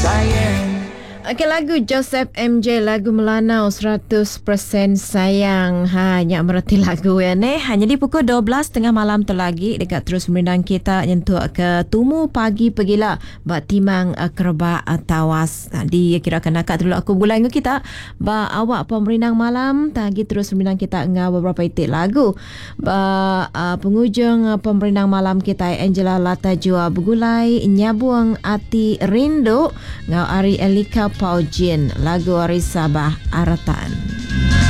sayang. Okey, lagu Joseph MJ, lagu Melanau 100% sayang. Nyak mereti lagu ya ni. Hanya di pukul 12 tengah malam terlagi dekat terus merindang kita nyentuh ke tumu pagi pegila ba timang kerba tawas. Di kira kena kat dulu aku bulan kita ba awak pemerindang malam tagi terus merindang kita ngau beberapa itik lagu. Ba penghujung pemerindang malam kita Angela Lata Jua Begulai Nyabuang Ati Rindu ngau Ari Elika Paujin lagu Ari Sabah Aratan.